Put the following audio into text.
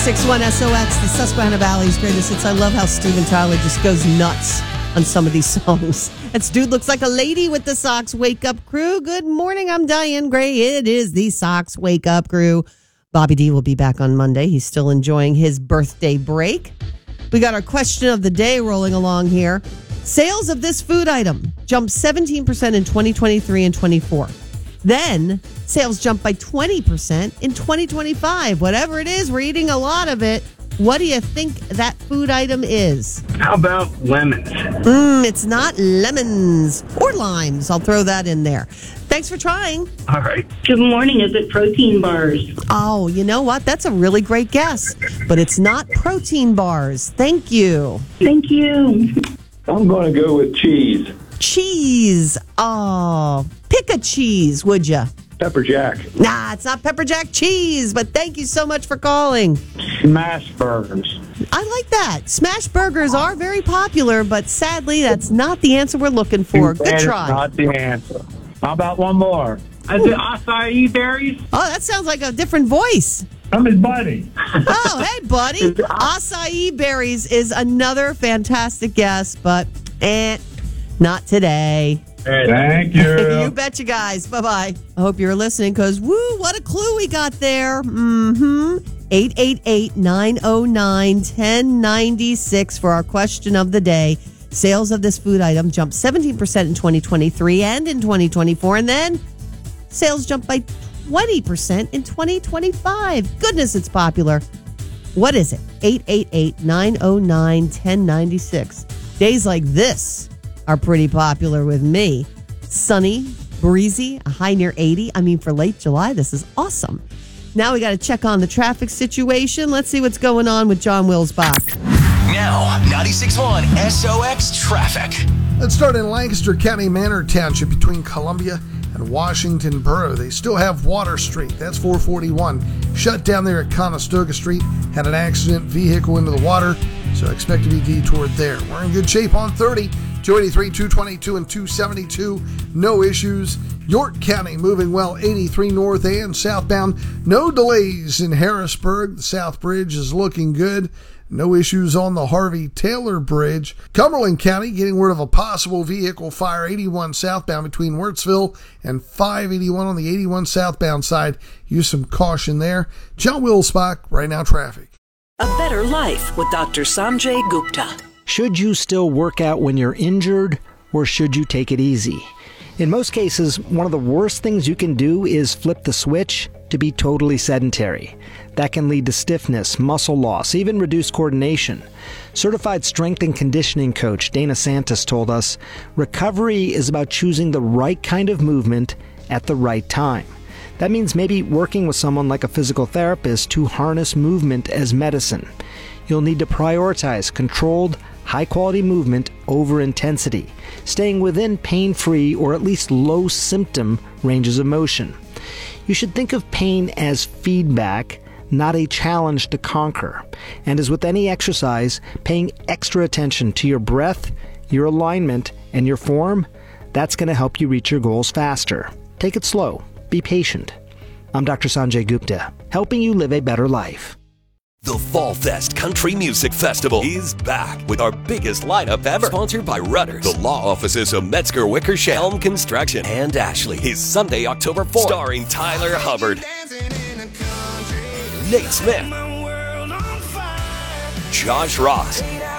96.1 SOX, the Susquehanna Valley's greatest hits. I love how Steven Tyler just goes nuts on some of these songs. That's Dude Looks Like a Lady with the Sox Wake Up Crew. Good morning, I'm Diane Gray. It is the Sox Wake Up Crew. Bobby D will be back on Monday. He's still enjoying his birthday break. We got our question of the day rolling along here. Sales of this food item jumped 17% in 2023 and 24. Then sales jumped by 20% in 2025. Whatever it is, we're eating a lot of it. What do you think that food item is? How about lemons? It's not lemons or limes. I'll throw that in there. Thanks for trying. All right. Good morning. Is it protein bars? Oh, you know what? That's a really great guess. But it's not protein bars. Thank you. Thank you. I'm going to go with cheese. Cheese. Oh, pick a cheese, would you? Pepper Jack. Nah, it's not pepper jack cheese, but thank you so much for calling. Smash burgers. I like that. Smash burgers are very popular, but sadly, that's not the answer we're looking for. Good try. Not the answer. How about one more? Is it acai berries? Oh, that sounds like a different voice. I'm his buddy. Oh, hey, buddy. Acai berries is another fantastic guess, but not today. Thank you. You bet you guys. Bye-bye. I hope you're listening because, woo, what a clue we got there. 888-909-1096 for our question of the day. Sales of this food item jumped 17% in 2023 and in 2024. And then sales jumped by 20% in 2025. Goodness, it's popular. What is it? 888-909-1096. Days like this are pretty popular with me. Sunny, breezy, a high near 80. I mean, for late July, this is awesome. Now we got to check on the traffic situation. Let's see what's going on with John Wilsbach. Now, 96.1 SOX Traffic. Let's start in Lancaster County Manor Township between Columbia and Washington Borough. They still have Water Street. That's 441. Shut down there at Conestoga Street. Had an accident, vehicle into the water, so expect to be detoured there. We're in good shape on 30. 283, 222, and 272. No issues. York County moving well, 83 north and southbound. No delays in Harrisburg. The South Bridge is looking good. No issues on the Harvey Taylor Bridge. Cumberland County getting word of a possible vehicle fire, 81 southbound between Wirtsville and 581 on the 81 southbound side. Use some caution there. John Wilsbach, Right Now Traffic. A better life with Dr. Sanjay Gupta. Should you still work out when you're injured, or should you take it easy? In most cases, one of the worst things you can do is flip the switch to be totally sedentary. That can lead to stiffness, muscle loss, even reduced coordination. Certified strength and conditioning coach Dana Santos told us, recovery is about choosing the right kind of movement at the right time. That means maybe working with someone like a physical therapist to harness movement as medicine. You'll need to prioritize controlled, high-quality movement over intensity, staying within pain-free or at least low-symptom ranges of motion. You should think of pain as feedback, not a challenge to conquer. And as with any exercise, paying extra attention to your breath, your alignment, and your form, that's going to help you reach your goals faster. Take it slow. Be patient. I'm Dr. Sanjay Gupta, helping you live a better life. The Fall Fest Country Music Festival is back with our biggest lineup ever. Sponsored by Rudders, the law offices of Metzger Wickersham, Helm Construction, and Ashley. Is Sunday, October 4th. Starring Tyler Hubbard, Nate Smith, Josh Ross,